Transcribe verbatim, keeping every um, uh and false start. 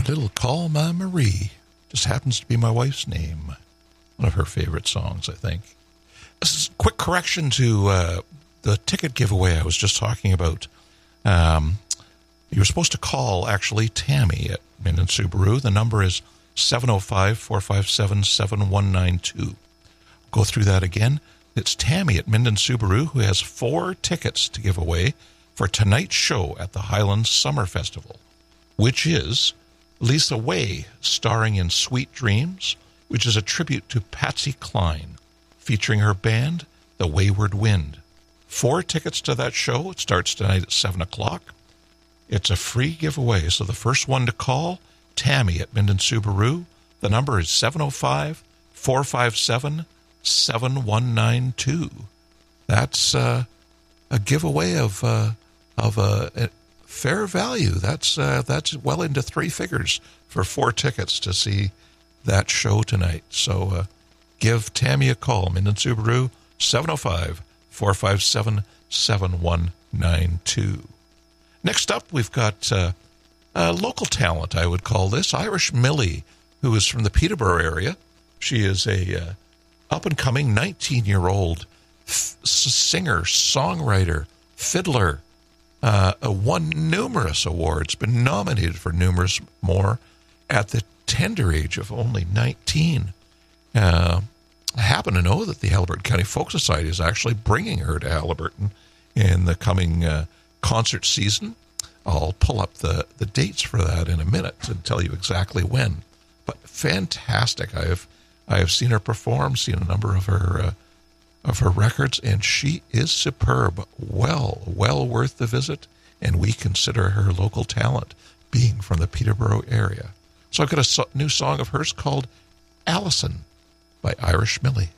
little Call My Marie. Just happens to be my wife's name. One of her favorite songs, I think. This is a quick correction to uh, the ticket giveaway I was just talking about. Um, you were supposed to call, actually, Tammy at Minden Subaru. The number is seven oh five, four five seven, seven one nine two. Go through that again. It's Tammy at Minden Subaru who has four tickets to give away for tonight's show at the Highlands Summer Festival, which is Lisa Way starring in Sweet Dreams, which is a tribute to Patsy Cline, featuring her band, The Wayward Wind. Four tickets to that show. It starts tonight at seven o'clock. It's a free giveaway, so the first one to call, Tammy at Minden Subaru. The number is seven oh five, four five seven, seven one nine two. That's uh, a giveaway of uh, of uh, a fair value. That's uh, that's well into three figures for four tickets to see that show tonight. So uh, give Tammy a call, Minden Subaru, seven oh five, four five seven, seven one nine two. Next up, we've got uh, a local talent, I would call this, Irish Millie, who is from the Peterborough area. She is a uh, up-and-coming nineteen-year-old f- singer, songwriter, fiddler, uh, won numerous awards, been nominated for numerous more at the tender age of only nineteen. Uh, I happen to know that the Haliburton County Folk Society is actually bringing her to Haliburton in the coming uh, concert season. I'll pull up the, the dates for that in a minute and tell you exactly when. But fantastic. I have I have seen her perform, seen a number of her uh, of her records, and she is superb. Well, well worth the visit, and we consider her local talent, being from the Peterborough area. So I've got a so- new song of hers called Allison by Irish Millie.